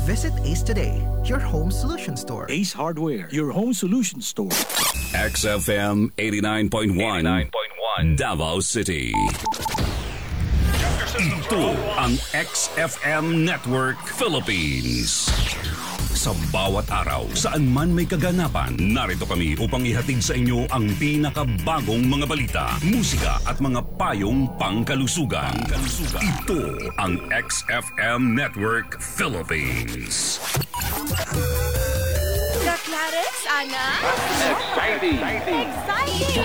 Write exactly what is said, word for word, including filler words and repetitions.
Visit Ace today, your home solution store. Ace Hardware, your home solution store. X F M eighty-nine point one Davao City. Ito ang X F M Network Philippines. Sa bawat araw, saan man may kaganapan, narito kami upang ihatid sa inyo ang pinakabagong mga balita, musika at mga payong pangkalusugan. Ito ang X F M Network Philippines. Clares, Ana? Exciting! Exciting!